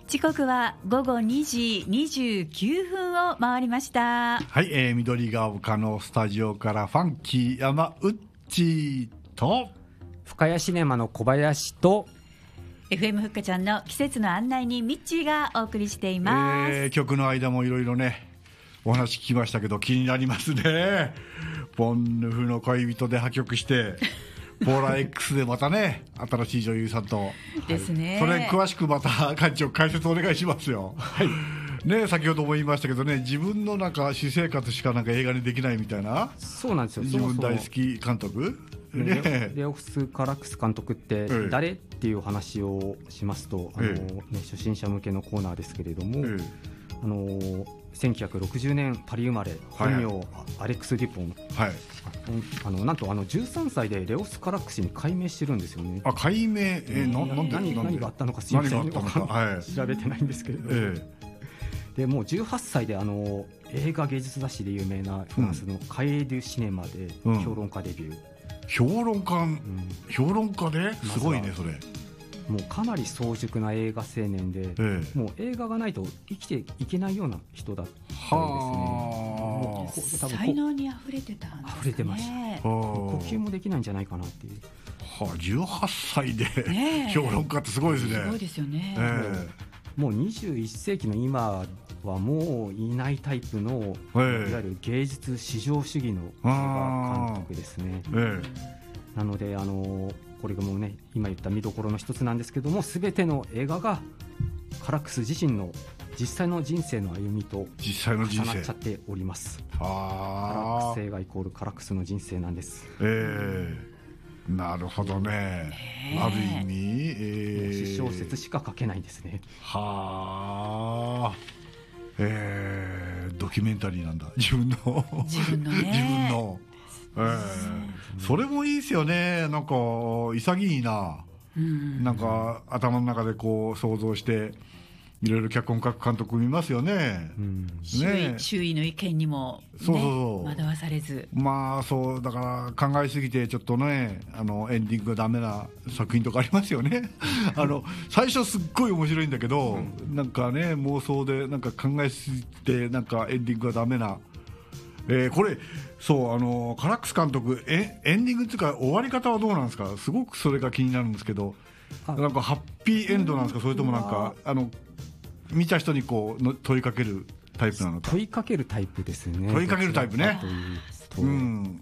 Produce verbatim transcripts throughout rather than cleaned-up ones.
時刻は午後にじにじゅうきゅうふんを回りました。 はい、えー、緑が丘のスタジオからファンキー山内と深谷シネマの小林とエフエム ふっかちゃんの季節の案内にミッチーがお送りしています、 えー、曲の間もいろいろねお話聞きましたけど気になりますね。ポンヌフの恋人で破局してポーラ X でまたね新しい女優さんとですね、 はい、それ詳しくまた館長解説お願いしますよ、はいね、先ほども言いましたけどね、自分のなんか私生活しかなんか映画にできないみたいな。 そうなんですよ。 自分大好き監督ね、 レオス・カラックス監督って誰、ええ、っていう話をしますとあの、ええね、初心者向けのコーナーですけれども、ええ、あのせんきゅうひゃくろくじゅうねんパリ生まれ、本名、はい、アレックス・デュポン、はい、あのなんとあのじゅうさんさいでレオス・カラックスに改名してるんですよね。 あ、改名、えー、ななんで何, 何があったのかすいません、はい、調べてないんですけれども、ええ、でもうじゅうはっさいであの映画芸術雑誌で有名なフランスのカエー・デュ・シネマで評論家デビュー、うん、 評論家、うん、評論家ですごいねそれ。 もうかなり早熟な映画青年で、ええ、もう映画がないと生きていけないような人だったんですね。もう才能にあふれてたんですね。 溢れてました。呼吸もできないんじゃないかなっていう。 はあ、じゅうはっさいで、ね、評論家ってすごいですね。 すごいですよね、 ええ、もうにじゅういっせいきの今はもういないタイプの、ええ、いわゆる芸術至上主義の映画監督ですね、ええ、なのであのこれがもうね今言った見どころの一つなんですけども、全ての映画がカラックス自身の実際の人生の歩みと重なっちゃっております。カラックス映画イコールカラックスの人生なんです。 えー、なるほどね、ある意味、 えー、詩小説しか書けないんですね。 はあ、えー、ドキュメンタリーなんだ、自分の自分のね自分のえー、それもいいですよね。なんか潔いな、うん、なんか頭の中でこう想像していろいろ脚本書く監督見ますよね、うん、 ね、周囲の意見にも、ね、そうそうそう惑わされず、 まあそうだから考えすぎてちょっとねあのエンディングがダメな作品とかありますよねあの最初すっごい面白いんだけど、うん、なんかね妄想でなんか考えすぎてなんかエンディングがダメな、えー、これそうあのカラックス監督えエンディングっていうか終わり方はどうなんですか。すごくそれが気になるんですけど、なんかハッピーエンドなんですか、それともなんかあの見た人にこうの問いかけるタイプなのか。 問いかけるタイプですね。 問いかけるタイプね。うん、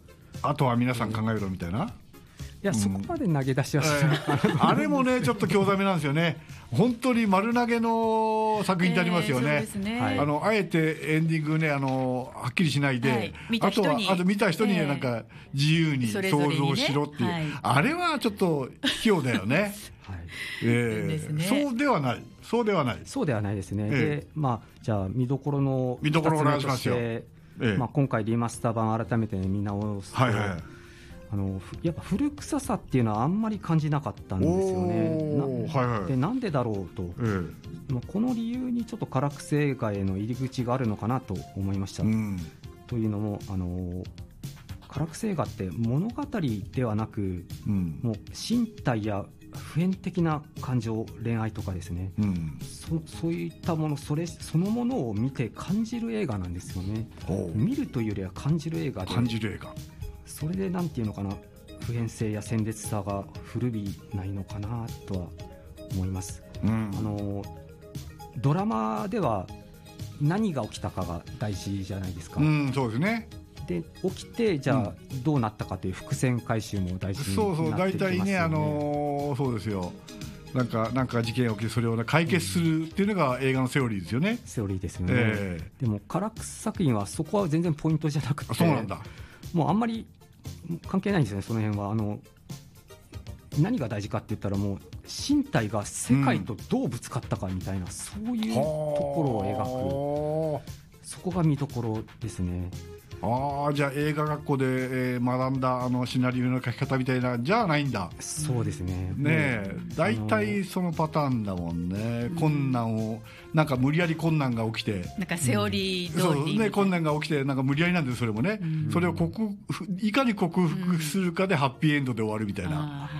あとは皆さん考えろみたいな。 いや、うん、そこまで投げ出しはしない、 えー、あれもねちょっと興ざめなんですよね。本当に丸投げの作品ってありますよね。えー、そうですね。あのあえてエンディングねあのはっきりしないで、はい、あとはあと見た人に、ね、なんか自由に想像しろっていう、えーね、はい、あれはちょっと卑怯だよね、はい、えー、ね、そうではないそうではないそうではないですね、えー、でまあじゃあ見どころの見どころをお願いしますよ、 えーまあ、今回リマスター版改めて見直すと、はいはい、あのやっぱ古臭さっていうのはあんまり感じなかったんですよね。な、はいはい、でなんでだろうと、えーまあ、この理由にちょっとカラックス映画への入り口があるのかなと思いました、うん、というのもあのカラックス映画って物語ではなく、うん、もう身体や普遍的な感情、恋愛とかですね、うん、そ, そういったもの そ, れそのものを見て感じる映画なんですよね。見るというよりは感じる映画で、 感じる映画、 それでなんていうのかな、普遍性や鮮烈さが古びないのかなとは思います、うん、あのドラマでは何が起きたかが大事じゃないですか、 うん、そうですね。 で起きてじゃあどうなったかという伏線回収も大事になってきますよね。 そうそう、大体ね、あのー、そうですよ、なんかなんか事件が起きてそれを、ね、解決するっていうのが映画のセオリーですよね。 セオリーですよね、えー、でもカラックス作品はそこは全然ポイントじゃなくて、 そうなんだ、 もうあんまり関係ないんですよね、その辺は。あの何が大事かって言ったらもう身体が世界とどうぶつかったかみたいな、うん、そういうところを描く、そこが見どころですね。 ああ、じゃあ映画学校で、えー、学んだあのシナリオの書き方みたいなじゃないんだ。 そうですね。 ねえ、大体そのパターンだもんね、うん、困難をなんか無理やり困難が起きて、 なんかセオリー通り、 うん、そうね、困難が起きてなんか無理やりなんですそれもね、うん、それを克服いかに克服するかでハッピーエンドで終わるみたいな、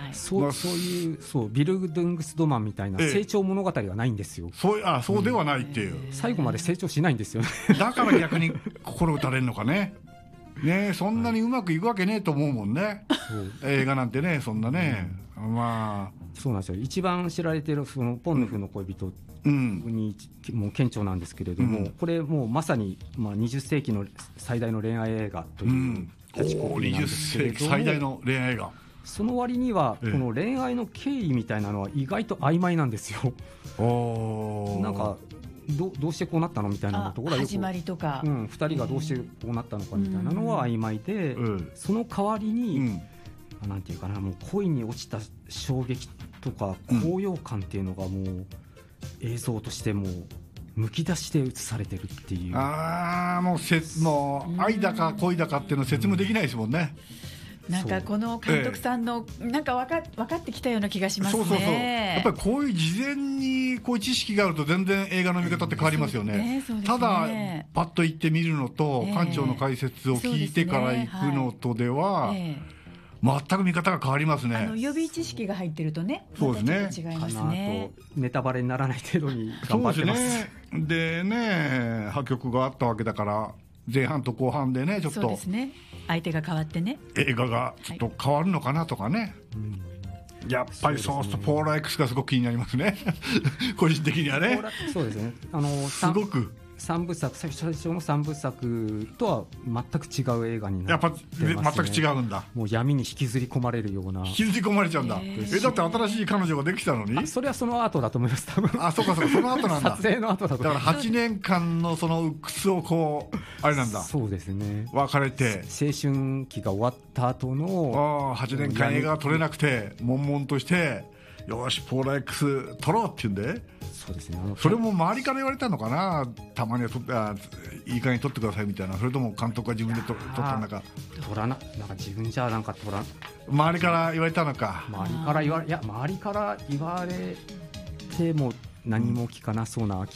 そう、まあ、そういうそうビルドゥングスドマンみたいな成長物語がないんですよ、 ええ、そう、あ、そうではないっていう、 うん、最後まで成長しないんですよねだから逆に心打たれるのかねね、そんなにうまくいくわけねえと思うもんね、はい、映画なんてね、そんなね、うん、まあそうなんですよ。一番知られているそのポンヌフの恋人にもう顕著なんですけれども、うん、これもうまさにまあにじゅっせいきの最大の恋愛映画というキャッチコピーなんですけれども、 にじゅっせいき最大の恋愛映画、 その割にはこの恋愛の経緯みたいなのは意外と曖昧なんですよ。おなんか ど, どうしてこうなったのみたいなところはよく始まりとか、 うん、ふたりがどうしてこうなったのかみたいなのは曖昧で、うん、その代わりに、うん、なんていうかな、もう恋に落ちた衝撃とか高揚感っていうのがもう映像としてもうむき出しで映されてるっていう、 ああもうせもう愛だか恋だかっていうの説明できないですもんね、 うん、なんかこの監督さんのなんか分か、分かってきたような気がしますね。 そうそうそう、やっぱりこういう事前にこういう知識があると全然映画の見方って変わりますよね、うんねね、ただパッと行ってみるのと、えー、館長の解説を聞いてから行くのとでは、えーはい全く見方が変わりますね。 あの予備知識が入ってるとね、 そうですね、 またちょっと違いますね。 とネタバレにならない程度に頑張ってます。 そうですね。でね、破局があったわけだから前半と後半でねちょっとそうですね、相手が変わってね、 映画がちょっと変わるのかなとかね、はい、うん、やっぱりそうするとポーラ X がすごく気になりますね個人的にはね。 そうですね、あのすごくさんぶさく、最初のさんぶさくとは全く違う映画になってますね。 やっぱ全く違うんだ。 もう闇に引きずり込まれるような。 引きずり込まれちゃうんだ。ええだって新しい彼女ができたのに。 それはその後だと思います多分。 あ、そうかそうか、その後なんだ。 撮影の後だと。 だからはちねんかんのその鬱屈をこうあれなんだ。 そうですね。 別れて青春期が終わった後の。 ああ、はちねんかん映画が撮れなくて悶々として、よしポーラ X 撮ろうって言うんで。 そうですね、あのそれも周りから言われたのかな、たまには撮ってあいい加減撮ってくださいみたいな、それとも監督が自分で撮ったんだか、 撮らな、なんか自分じゃなんか撮ら周りから言われたのか、 周りから言われいや周りから言われても何も聞かなそうな